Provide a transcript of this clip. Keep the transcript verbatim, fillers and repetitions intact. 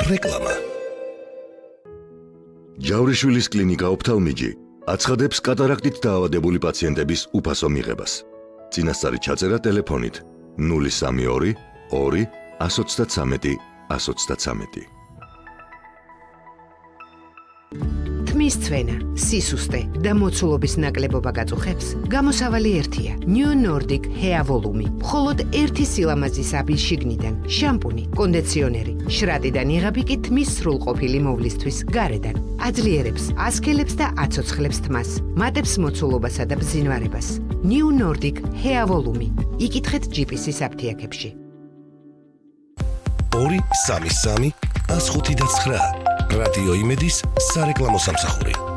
რეკლამა. ჯავრიშვილის კლინიკა ოფთალმიჯი აცხადებს კატარაქტით დაავადებული პაციენტების უფასო მიღებას. წინასწარი ჩაწერა ტელეფონით ნული სამი ორი ორი ათს ოცდათრამეტი ათს ოცდათრამეტი. თმის ცვენა, სისუსტე და მოცულობის ნაკლებობა გაწუხებს, გამოსავალი ერთია. New Nordic Hair Volume. მხოლოდ ერთი სილამაზის აბის შიგნიდან, შამპუნი, კონდიციონერი, შრატიდან იღები კი თმის სრულყოფილი მოვლისთვის გარედან. აძლიერებს, ასქელებს და აცოცხლებს თმას, მატებს მოცულობასა და ბზინვარებას. New Nordic Hair Volume. იკითხეთ ჯი პი სის აფთიაქებში. ორი სამი სამი ათს ხუთი და ცხრა რადიო იმედის სარეკლამო სამსახური.